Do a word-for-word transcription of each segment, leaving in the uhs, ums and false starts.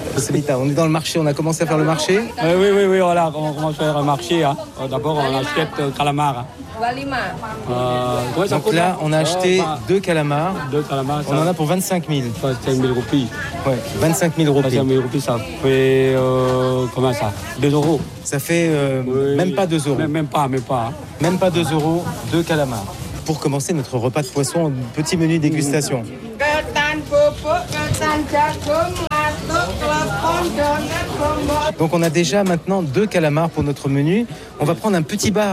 Joselita, on est dans le marché, on a commencé à faire le marché. Oui, oui, oui, oui, voilà, on commence à faire le marché. Hein. D'abord, on achète euh, calamar. Hein. Euh, Donc là, on a acheté deux calamars. Deux calamars. On en a pour vingt-cinq mille. vingt-cinq mille roupies. Ouais, vingt-cinq mille roupies. vingt-cinq mille roupies, ça fait euh, comment ça? deux euros. Ça fait euh, oui, même pas deux euros. Même, même pas, même pas. Hein. Même pas deux euros, deux calamars. Pour commencer notre repas de poisson, petit menu dégustation. Donc on a déjà maintenant deux calamars pour notre menu. On va prendre un petit bar.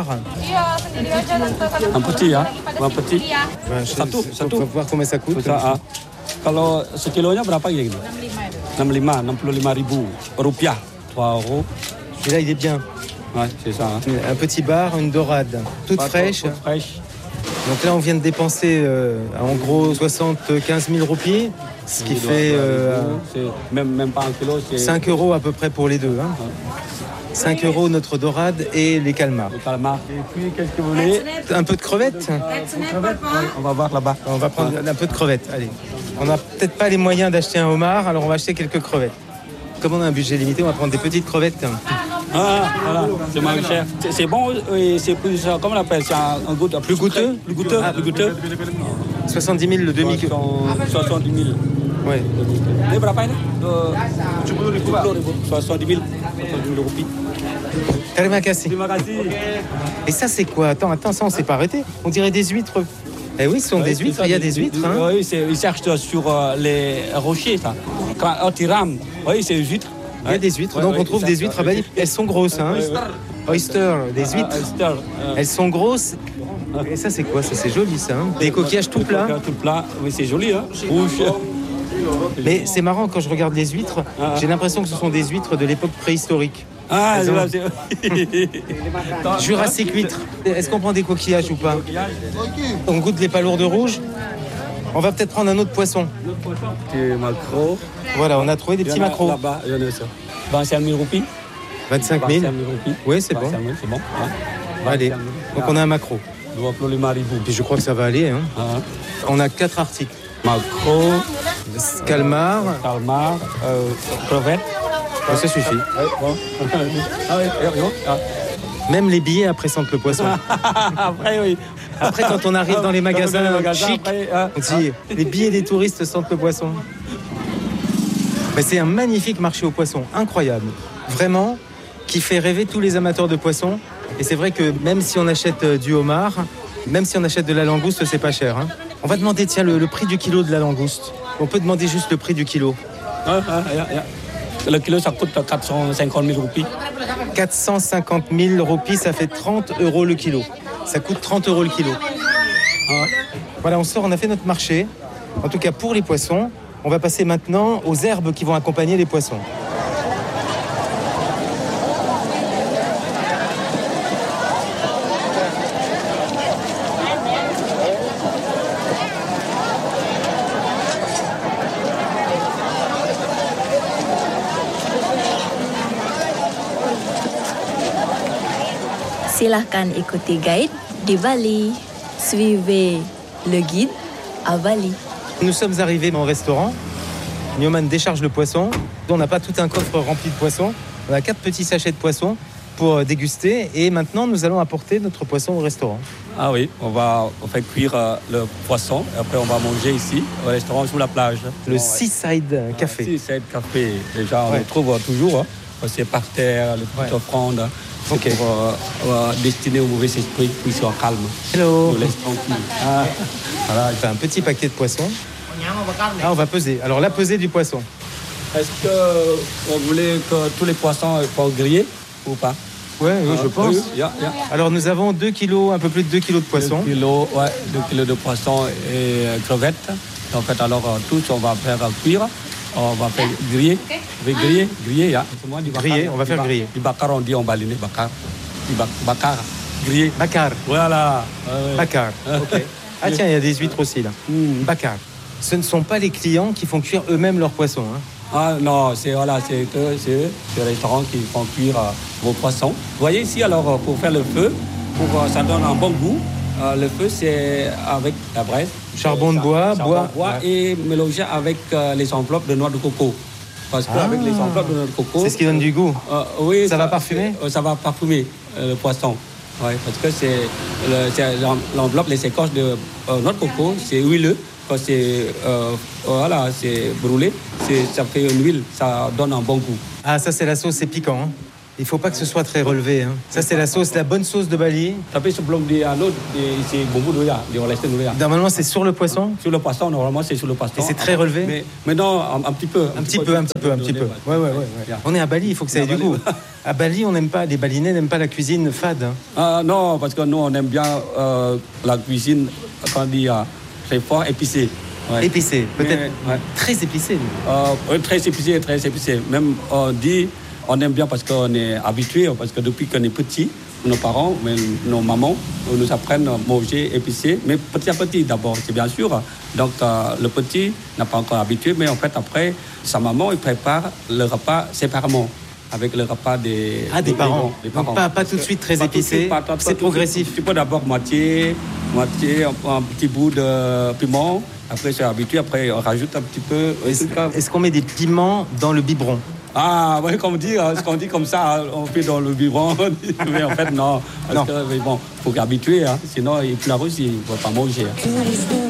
Un petit, hein? Un petit. Ouais, satu, satu. On va voir combien ça coûte. Ça, ah. Kalau sekilonya berapa ya gitu? enam puluh lima, enam puluh lima ribu rupiah, trois euros. Et là il est bien. Ouais, c'est ça. Hein. Un petit bar, une dorade, toute Pas fraîche. Toute fraîche. Donc là on vient de dépenser euh, en gros soixante-quinze mille roupies, ce qui fait euh, même, même pas un kilo, c'est cinq euros à peu près pour les deux. Hein. cinq euros notre dorade et les calmars. Les calmars. Et puis qu'est-ce que vous voulez? Un peu de crevettes. On va voir là-bas. On va prendre un peu de crevettes. Allez. On n'a peut-être pas les moyens d'acheter un homard, alors on va acheter quelques crevettes. Comme on a un budget limité, on va prendre des petites crevettes. Ah, voilà, c'est moins cher. C'est, c'est bon et c'est plus, comment on appelle, c'est un, un goût plus goûteux. Plus goûteux, ah, plus goûteux. soixante-dix mille le demi-kilo. soixante-dix mille. Ouais. Ini berapa ini? soixante-dix mille roupies. Terima kasih. Terima kasih. Et ça c'est quoi? Attends, attends, ça on s'est pas arrêté. On dirait des huîtres. Eh oui, ce sont oui, des huîtres, il y a des huîtres. Hein. Oui, c'est, ils cherchent sur euh, les rochers, ça. Quand tu rames, oui, c'est des huîtres. Il y a des huîtres, ouais, donc ouais, on trouve des huîtres à Bali. Elles sont grosses, hein. Oyster, des huîtres. Oyster. Elles sont grosses. Et ça, c'est quoi? Ça, c'est joli, ça. Hein. Des coquillages tout plats. Tout plat, oui, c'est joli, hein. Rouge. Mais c'est marrant, quand je regarde les huîtres, ah. j'ai l'impression que ce sont des huîtres de l'époque préhistorique. Ah, c'est vrai, c'est... Jurassique huître. Est-ce qu'on prend des coquillages ou pas? On goûte les palourdes rouges. On va peut-être prendre un autre poisson. Des maquereaux. Voilà, on a trouvé des petits maquereaux. Là-bas, il y en a ça. vingt-cinq mille roupies. vingt-cinq mille. roupies. Oui, c'est bon. C'est bon. Ouais. Allez, donc on a un maquereau. Et je crois que ça va aller. Hein. Ah. On a quatre articles. Maquereau, calmar, calmar, euh, crevettes. Oh, ça suffit. Même les billets après sentent le poisson. Après, oui. Après, quand on arrive dans les magasins, dans les magasins chic, après, hein. On dit les billets des touristes sentent le poisson. Mais c'est un magnifique marché aux poissons, incroyable. Vraiment, qui fait rêver tous les amateurs de poissons. Et c'est vrai que même si on achète du homard, même si on achète de la langouste, c'est pas cher. Hein. On va demander, tiens, le, le prix du kilo de la langouste. On peut demander juste le prix du kilo. Ah, ah, ah, ah. Le kilo, ça coûte quatre cent cinquante mille roupies. quatre cent cinquante mille roupies, ça fait trente euros le kilo. Ça coûte trente euros le kilo. Ah. Voilà, on sort, on a fait notre marché. En tout cas, pour les poissons, on va passer maintenant aux herbes qui vont accompagner les poissons. Silahkan ikuti guide di Bali. Suivez le guide à Bali. Nous sommes arrivés au restaurant. Nyoman décharge le poisson. On n'a pas tout un coffre rempli de poissons. On a quatre petits sachets de poissons pour déguster. Et maintenant, nous allons apporter notre poisson au restaurant. Ah oui, on va on fait cuire euh, le poisson. Et après, on va manger ici, au restaurant sous la plage. Le bon, Seaside ouais. Café. Ah, Seaside Café. Déjà, on ouais. le trouve toujours. Hein. C'est par terre, les petites ouais. offrandes. C'est okay. pour euh, euh, destiner au mauvais esprit, puis soit calme. Hello. Nous laisse tranquille. Ah. Voilà, il fait un petit paquet de poissons. Ah, on va peser. Alors, la pesée du poisson. Est-ce que vous voulez que tous les poissons soient grillés ou pas? Oui, oui, ah, je pense. Oui, yeah, yeah. Alors, nous avons deux kilos, un peu plus de deux kilos de poisson. deux kilos, ouais, deux kilos de poisson et euh, crevettes. En fait, alors, euh, tous, on va faire euh, cuire. On va faire griller. On va griller, griller, yeah. Moi, du griller, bakar, on va faire du griller. Du bakar, on dit en balinais, bakar. Du bakar, griller. Bakar. Voilà. Euh, bakar, ok. Ah tiens, il y a des huîtres aussi, là. Mm. Bakar. Ce ne sont pas les clients qui font cuire eux-mêmes leurs poissons. Hein. Ah non, c'est voilà, c'est que c'est les restaurants qui font cuire euh, vos poissons. Vous voyez ici, alors, pour faire le feu, pour euh, ça donne un bon goût. Euh, le feu, c'est avec la braise. Charbon de bois, charbon bois. bois ouais. Et mélangé avec euh, les enveloppes de noix de coco. Parce qu'avec Ah. les enveloppes de notre coco... C'est ce qui donne du goût. Euh, oui, Ça va parfumer euh, Ça va parfumer euh, le poisson. Ouais, parce que c'est, le, c'est l'enveloppe, les écorces de euh, notre coco, c'est huileux. Quand c'est, euh, voilà, c'est brûlé, c'est, ça fait une huile, ça donne un bon goût. Ah, ça c'est la sauce, c'est piquant. Hein. Il faut pas que ce soit très relevé. Hein. Ça c'est la sauce, la bonne sauce de Bali. Tapi sebelum dia anu, c'est bumbu dulu ya, dioleskan dulu ya. Normalement c'est sur le poisson. Sur le poisson, normalement c'est sur le poisson. Et c'est très relevé. Mais maintenant un, un petit peu. Un petit peu, un petit peu, un petit peu. Ouais, ouais, ouais. ouais. On est à Bali, il faut que ça ait du goût. À Bali, on n'aime pas, les Balinais n'aiment pas la cuisine fade. Hein. Ah, non, parce que nous on aime bien euh, la cuisine, quand on dit, euh, très fort, épicé. Ouais. Épicé, peut-être Mais, ouais. très épicé. Euh, très épicé, très épicé. Même on dit, on aime bien parce qu'on est habitué, parce que depuis qu'on est petit, nos parents, mais nos mamans nous apprennent à manger épicé, mais petit à petit d'abord, c'est bien sûr. Donc euh, le petit n'a pas encore habitué, mais en fait après, sa maman, il prépare le repas séparément. Avec le repas des, ah, des, des parents. Des parents. Donc pas, pas tout de suite très épicé, c'est progressif. Tu peux d'abord moitié, moitié, un, un petit bout de piment, après c'est habitué, après on rajoute un petit peu. Est-ce, est-ce qu'on met des piments dans le biberon? Ah, oui, comme on dit, ce qu'on dit comme ça, on fait dans le biberon, mais en fait non, parce non. que mais bon, faut qu'habituer, hein, sinon il pleure aussi, il ne va pas manger. Hein.